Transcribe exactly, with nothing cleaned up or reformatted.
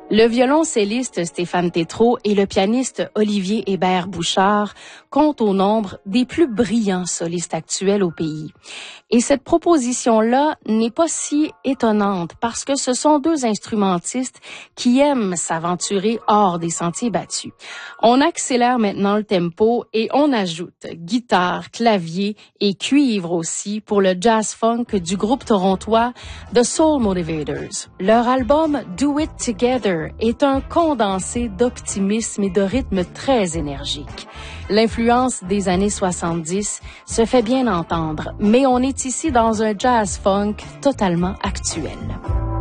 Le violoncelliste Stéphane Tétrault et le pianiste Olivier Hébert-Bouchard comptent au nombre des plus brillants solistes actuels au pays. Et cette proposition-là n'est pas si étonnante parce que ce sont deux instrumentistes qui aiment s'aventurer hors des sentiers battus. On accélère maintenant le tempo et on ajoute guitare, clavier et cuivre aussi pour le jazz-funk du groupe torontois The Soul Motivators. Leur album Do It Together est un condensé d'optimisme et de rythme très énergique. L'influence des années soixante-dix se fait bien entendre, mais on est ici dans un jazz funk totalement actuel.